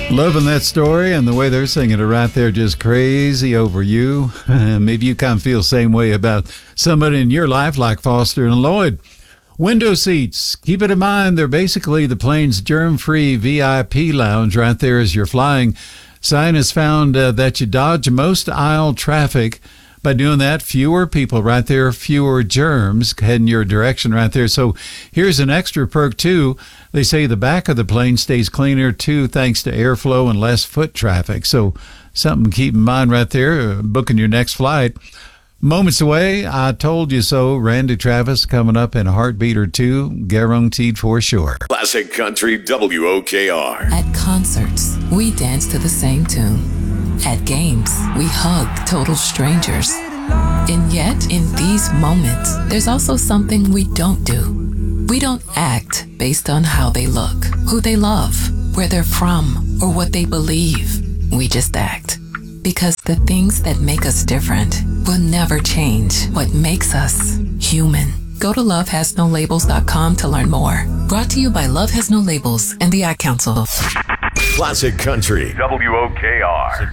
Loving that story and the way they're singing it right there, just crazy over you. Maybe you kind of feel the same way about somebody in your life like Foster and Lloyd. Window seats, keep it in mind, they're basically the plane's germ-free VIP lounge right there as you're flying. Scientists found that you dodge most aisle traffic by doing that. Fewer people right there, fewer germs heading your direction right there. So here's an extra perk too. They say the back of the plane stays cleaner too thanks to airflow and less foot traffic. So something to keep in mind right there, booking your next flight. Moments away, I told you so. Randy Travis coming up in a heartbeat or two, guaranteed for sure. Classic Country WOKR. At concerts, we dance to the same tune. At games, we hug total strangers. And yet, in these moments, there's also something we don't do. We don't act based on how they look, who they love, where they're from, or what they believe. We just act. Because the things that make us different will never change what makes us human. Go to lovehasnolabels.com to learn more. Brought to you by Love Has No Labels and the Ad Council. Classic Country WOKR.